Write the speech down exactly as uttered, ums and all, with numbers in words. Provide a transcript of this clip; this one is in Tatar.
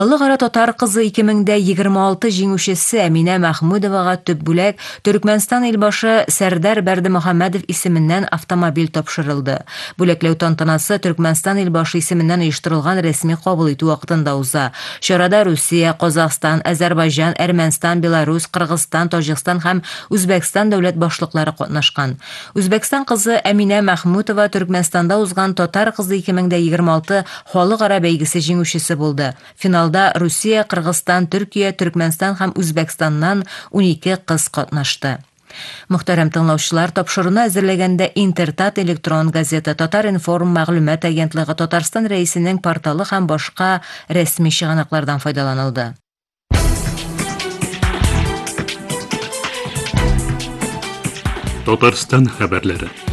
Халыкара Татар кызы ике мең егерме алты җиңүчесе Әминә Мәхмүдовага төп бүләк Төркмәнстан илбашы Сәрдар Бәрдемөхәммәдов исеменнән автомобиль тапшырылды. Бүләкләү тантанасы Төркмәнстан илбашы исеменнән оештырылган рәсми кабул итү вакытында уза. Чарада Русия, Казакстан, Азәрбайҗан, Әрмәнстан, Беларусь, Кыргызстан, Таҗикстан һәм Үзбәкстан дәүләт башлыклары катнашкан. Үзбәкстан кызы Әминә Мәхмүдова Төркмәнстанда узган Татар кызы ике мең егерме алты халыкара бәйгесе җиңүчесе булды. Финалда Русия, Кыргызстан, Төркия, Төркмәнстан һәм Үзбәкстаннан унике кыз катнашты. Мөхтәрәм тыңлаучылар, тапшыруны әзерләгәндә Интертат электрон газета, Татар информ мәгълүмат агентлыгы, Татарстан рәисенең порталы һәм башка рәсми чыганаклардан файдаланылды. Татарстан хәбәрләре.